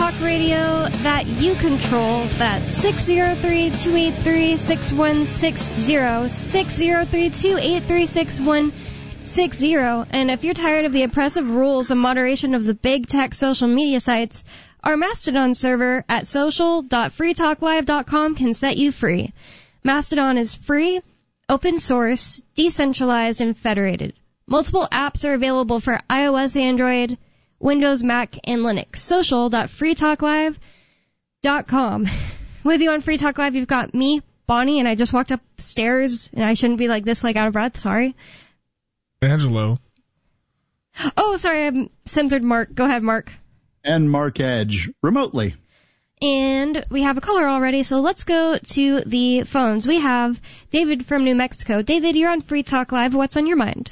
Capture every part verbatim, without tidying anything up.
talk radio that you control. That's six oh three, two eight three, six one six zero, six oh three, two eight three, six one six zero. And if you're tired of the oppressive rules and moderation of the big tech social media sites, our Mastodon server at social dot free talk live dot com can set you free. Mastodon is free, open source, decentralized, and federated. Multiple apps are available for iOS, Android, Windows, Mac, and Linux. social dot free talk live dot com. With you on Free Talk Live, you've got me, Bonnie, and I just walked upstairs, and I shouldn't be like this, like out of breath. Sorry. Angelo. Oh, sorry, I censored Mark. Go ahead, Mark. And Mark Edge, remotely. And we have a caller already, so let's go to the phones. We have David from New Mexico. David, you're on Free Talk Live. What's on your mind?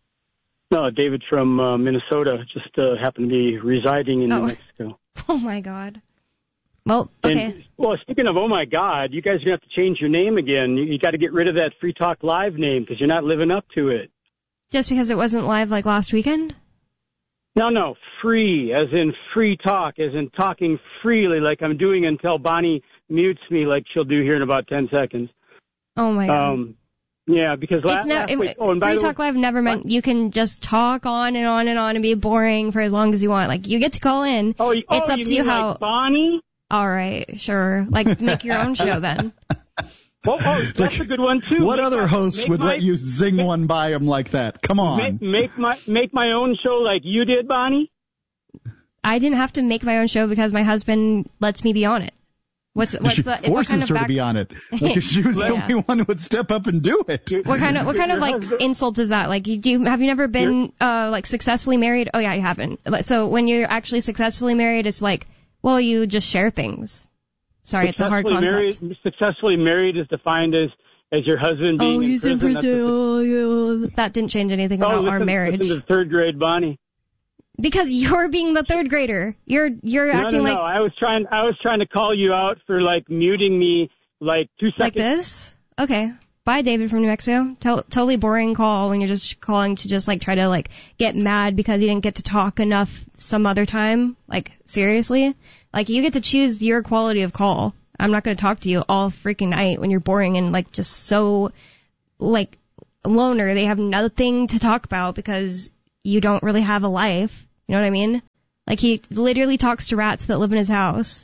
No, David from uh, Minnesota. Just uh, happened to be residing in oh. New Mexico. Oh, my God. Well, okay. And, well, speaking of, oh, my God, you guys are going to have to change your name again. You, you got to get rid of that Free Talk Live name because you're not living up to it. Just because it wasn't live like last weekend? No, no, free, as in free talk, as in talking freely like I'm doing until Bonnie mutes me like she'll do here in about ten seconds. Oh, my God. Um, yeah, because last, no, last it, week... Oh, and by Free the Talk way, Live never meant what? You can just talk on and on and on and be boring for as long as you want. Like, you get to call in. Oh, you, it's oh, up you to mean you how... like Bonnie? All right, sure. Like, make your own show then. Well, oh, that's like, a good one, too. What make other my, host would my, let you zing make, one by him like that? Come on. Make, make my make my own show like you did, Bonnie? I didn't have to make my own show because my husband lets me be on it. What's, what's she the, forces what kind of her back... to be on it because she was yeah. the only one who would step up and do it. What kind of what kind of like insult is that? Like, you do have you never been uh like successfully married? Oh yeah, you haven't. So when you're actually successfully married, it's like, well, you just share things. Sorry, it's a hard concept. Married, successfully married is defined as as your husband being oh, in he's prison. in prison. The, oh, yeah. That didn't change anything oh, about listen, our marriage. Listen to third grade Bonnie. Because you're being the third grader. You're you're no, acting no, no. like I was trying I was trying to call you out for like muting me like two seconds. Like this? Okay. Bye, David from New Mexico. T- totally boring call when you're just calling to just like try to like get mad because you didn't get to talk enough some other time. Like, seriously? Like, you get to choose your quality of call. I'm not going to talk to you all freaking night when you're boring and like just so like loner. They have nothing to talk about because you don't really have a life. You know what I mean? Like, he literally talks to rats that live in his house.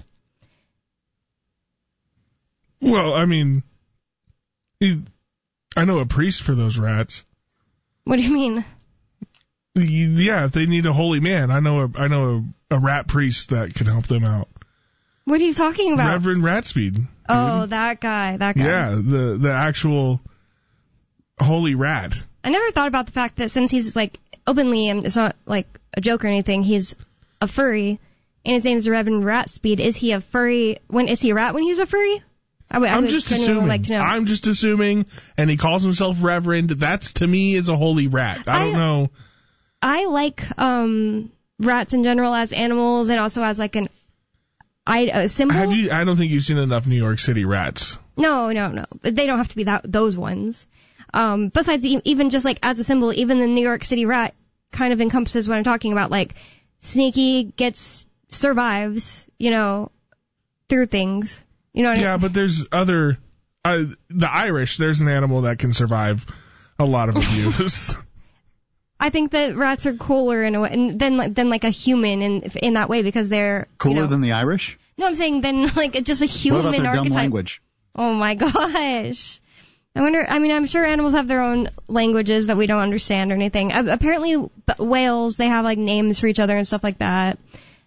Well, I mean, he, I know a priest for those rats. What do you mean? Yeah, if they need a holy man, I know a I know a, a rat priest that can help them out. What are you talking about? Reverend Ratspeed. Dude. Oh, that guy, that guy. Yeah, the the actual holy rat. I never thought about the fact that since he's like openly, and it's not like a joke or anything, he's a furry, and his name's Reverend Ratspeed. Is he a furry? When is he a rat when he's a furry? I would, I I'm would just genuinely assuming. Like to know. I'm just assuming, and he calls himself Reverend. That's to me is a holy rat. I don't I, know. I like um rats in general as animals, and also as like an I a symbol. Have you? I don't think you've seen enough New York City rats. No, no, no. They don't have to be that those ones. Um, besides, even just like as a symbol, even the New York City rat kind of encompasses what I'm talking about. Like, sneaky, gets, survives, you know, through things. You know what yeah, I mean? but there's other, uh, the Irish, there's an animal that can survive a lot of abuse. I think that rats are cooler in a way, and than like than like a human in in that way because they're cooler you know, than the Irish. No, I'm saying than like just a human what about their archetype. dumb language? Oh my gosh. I wonder, I mean, I'm sure animals have their own languages that we don't understand or anything. Uh, apparently, b- whales, they have, like, names for each other and stuff like that.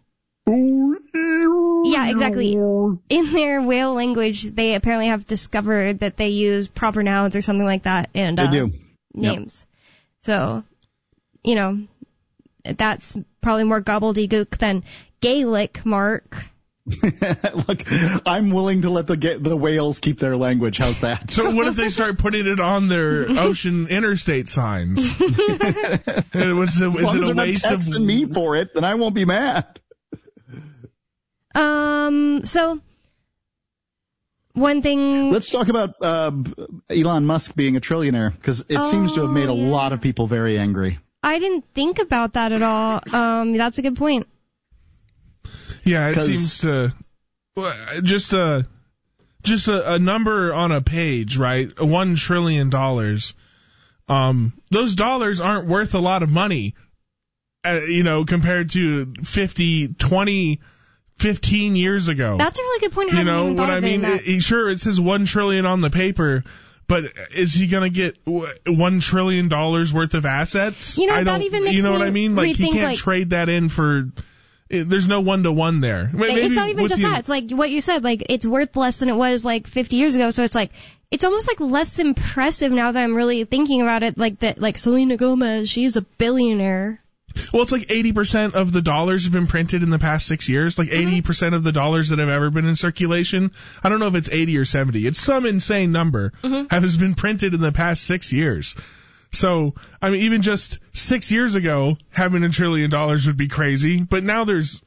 Yeah, exactly. In their whale language, they apparently have discovered that they use proper nouns or something like that and uh, they do. names. Yep. So, you know, that's probably more gobbledygook than Gaelic, Mark. Look, I'm willing to let the get the whales keep their language. How's that? So what if they start putting it on their ocean interstate signs? it was a, as is long it as a they're waste not of texting me for it? Then I won't be mad. Um. So one thing. Let's talk about uh, Elon Musk being a trillionaire because it oh, seems to have made a yeah. lot of people very angry. I didn't think about that at all. Um. That's a good point. Yeah, it seems to just a just a, a number on a page, right? One trillion dollars. Um, those dollars aren't worth a lot of money, uh, you know, compared to fifty, twenty, fifteen years ago. That's a really good point. I you hadn't know even what thought I of it in mean? that. It, sure, it says one trillion on the paper. But is he going to get one trillion dollars worth of assets? You know, I that don't, even makes you know me what I mean? Like, he rethink, can't like, trade that in for, there's no one-to-one there. Maybe it's not even with just the, that. It's like what you said, like, it's worth less than it was, like, fifty years ago. So it's like, it's almost, like, less impressive now that I'm really thinking about it, like, that, like, Selena Gomez, she's a billionaire. Well, it's like eighty percent of the dollars have been printed in the past six years. Like eighty percent of the dollars that have ever been in circulation. I don't know if it's eighty or seventy. It's some insane number Mm-hmm. has been printed in the past six years. So, I mean, even just six years ago, having a trillion dollars would be crazy. But now there's,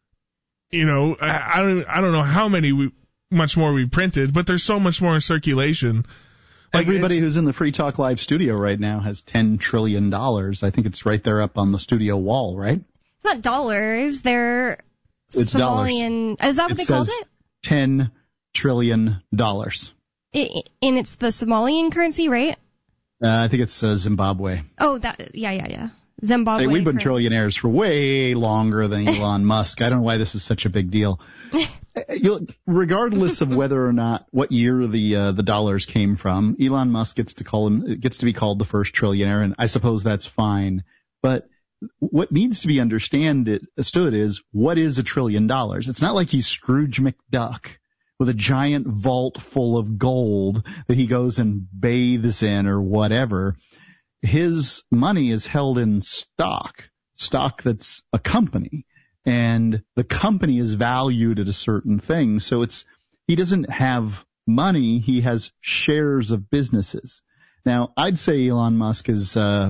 you know, I, I don't, I don't know how many we, much more we've printed, but there's so much more in circulation. Like, everybody who's in the Free Talk Live studio right now has ten trillion dollars. I think it's right there up on the studio wall, right? It's not dollars. They're It's Somalian. Is that what it they called says it? ten trillion dollars. it? And it's the Somalian currency, right? Uh, I think it's uh, Zimbabwe. Oh, that, yeah, yeah, yeah. Zimbabwe. Hey, we've been currency. trillionaires for way longer than Elon Musk. I don't know why this is such a big deal. You'll, regardless of whether or not what year the uh, the dollars came from, Elon Musk gets to call him gets to be called the first trillionaire, and I suppose that's fine. But what needs to be understand it, understood is what is a trillion dollars? It's not like he's Scrooge McDuck with a giant vault full of gold that he goes and bathes in or whatever. His money is held in stock, stock that's a company, and the company is valued at a certain thing. So it's, he doesn't have money, he has shares of businesses. Now, I'd say Elon Musk is, uh,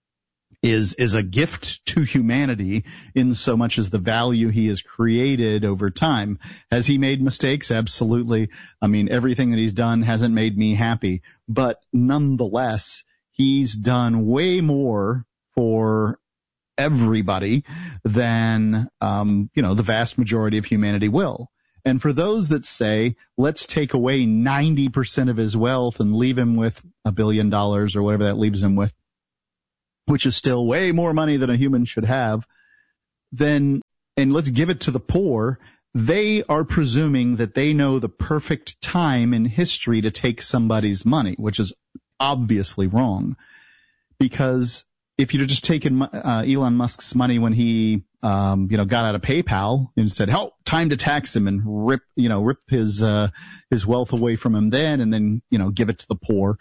is, is a gift to humanity in so much as the value he has created over time. Has he made mistakes? Absolutely. I mean, everything that he's done hasn't made me happy, but nonetheless, he's done way more for everybody than, um, you know, the vast majority of humanity will. And for those that say, let's take away ninety percent of his wealth and leave him with a billion dollars or whatever that leaves him with, which is still way more money than a human should have, then, and let's give it to the poor, they are presuming that they know the perfect time in history to take somebody's money, which is obviously wrong, because if you'd have just taken uh, Elon Musk's money when he, um, you know, got out of PayPal and said, "Oh, time to tax him and rip, you know, rip his uh, his wealth away from him then, and then, you know, give it to the poor,"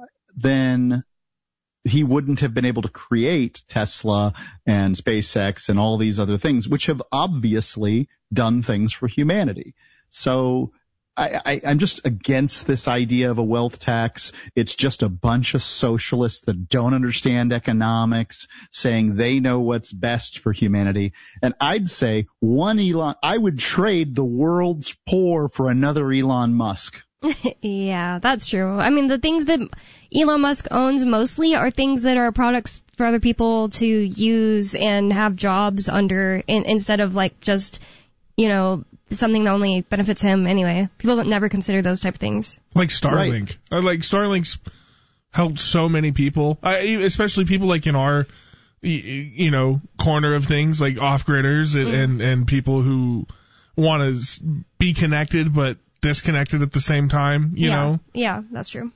then he wouldn't have been able to create Tesla and SpaceX and all these other things, which have obviously done things for humanity. So I, I, I'm just against this idea of a wealth tax. It's just a bunch of socialists that don't understand economics saying they know what's best for humanity. And I'd say one Elon, I would trade the world's poor for another Elon Musk. Yeah, that's true. I mean, the things that Elon Musk owns mostly are things that are products for other people to use and have jobs under, in, instead of like just, you know, something that only benefits him anyway. People don't never consider those type of things. Like Starlink. Right. Like Starlink's helped so many people, I, especially people like in our, you know, corner of things, like off-gridders and, mm. and, and people who want to be connected but disconnected at the same time, you yeah. know? Yeah, that's true.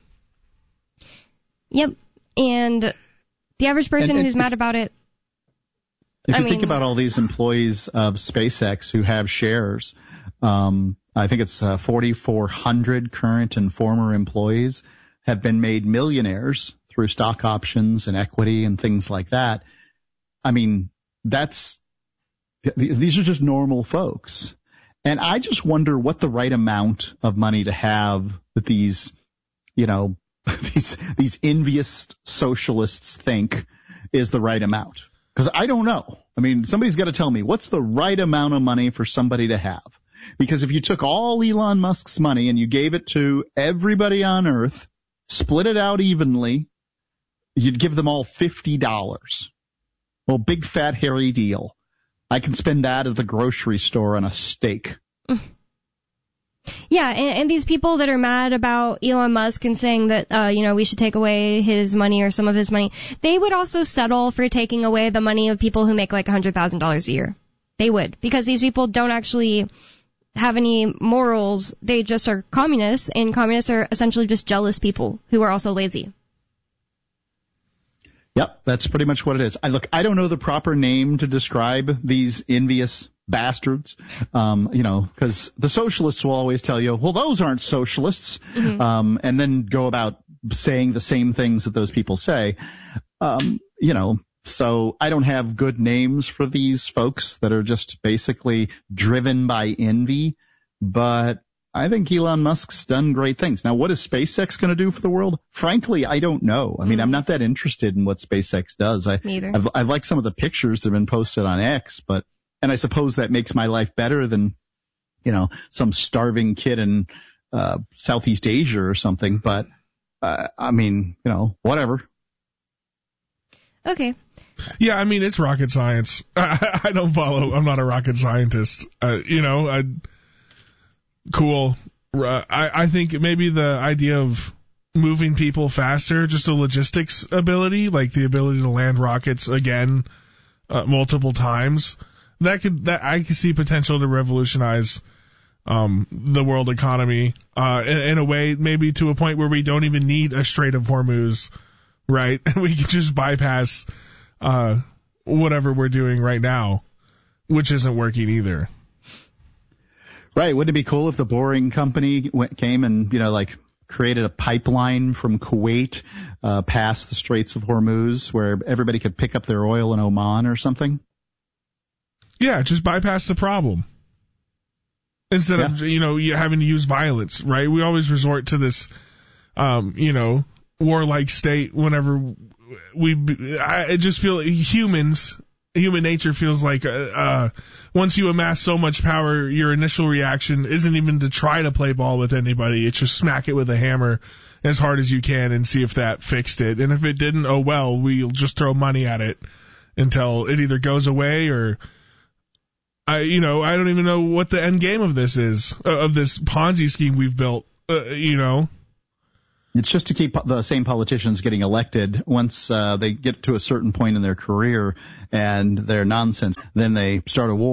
Yep. And the average person and, and who's if, mad about it. If I you mean, think about all these employees of SpaceX who have shares, um, I think it's uh, forty-four hundred current and former employees have been made millionaires through stock options and equity and things like that. I mean, that's, these are just normal folks. And I just wonder what the right amount of money to have that these, you know, these, these envious socialists think is the right amount. Because I don't know. I mean, somebody's got to tell me what's the right amount of money for somebody to have. Because if you took all Elon Musk's money and you gave it to everybody on Earth, split it out evenly, you'd give them all fifty dollars. Well, big fat hairy deal. I can spend that at the grocery store on a steak. Yeah, and, and these people that are mad about Elon Musk and saying that, uh, you know, we should take away his money or some of his money, they would also settle for taking away the money of people who make like one hundred thousand dollars a year. They would, because these people don't actually have any morals. They just are communists, and communists are essentially just jealous people who are also lazy. Yep, that's pretty much what it is. I look, I don't know the proper name to describe these envious bastards, um, you know, because the socialists will always tell you, well, those aren't socialists, mm-hmm. um, and then go about saying the same things that those people say, um, you know. So I don't have good names for these folks that are just basically driven by envy, but I think Elon Musk's done great things. Now, what is SpaceX going to do for the world? Frankly, I don't know. I mean, mm. I'm not that interested in what SpaceX does. I, Neither. I've, I've liked some of the pictures that have been posted on X, but, and I suppose that makes my life better than, you know, some starving kid in, uh, Southeast Asia or something. But, uh, I mean, you know, whatever. Okay. Yeah, I mean, it's rocket science. I, I don't follow. I'm not a rocket scientist. Uh, you know, I, cool. Uh, I, I think maybe the idea of moving people faster, just a logistics ability, like the ability to land rockets again uh, multiple times, that could that I could see potential to revolutionize um, the world economy uh, in, in a way, maybe to a point where we don't even need a Strait of Hormuz, right? We can just bypass uh, whatever we're doing right now, which isn't working either. Right. Wouldn't it be cool if the Boring Company went, came and, you know, like created a pipeline from Kuwait uh, past the Straits of Hormuz where everybody could pick up their oil in Oman or something? Yeah, just bypass the problem. Instead yeah. of, you know, you having to use violence, right? We always resort to this, um, you know, warlike state whenever we, I just feel humans, human nature feels like, uh, uh, once you amass so much power, your initial reaction isn't even to try to play ball with anybody. It's just smack it with a hammer as hard as you can and see if that fixed it. And if it didn't, oh well, we'll just throw money at it until it either goes away or, I, you know, I don't even know what the end game of this is, uh, of this Ponzi scheme we've built, uh, you know. It's just to keep the same politicians getting elected. Once uh, they get to a certain point in their career and they're nonsense, then they start a war.